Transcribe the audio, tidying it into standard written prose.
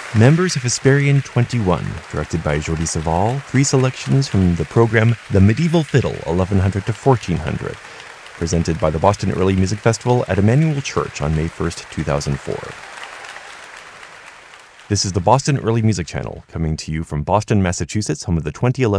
Members of Hesperian 21, directed by Jordi Savall, 3 selections from the program The Medieval Fiddle, 1100 to 1400, presented by the Boston Early Music Festival at Emmanuel Church on May 1st, 2004. This is the Boston Early Music Channel, coming to you from Boston, Massachusetts, home of the 2011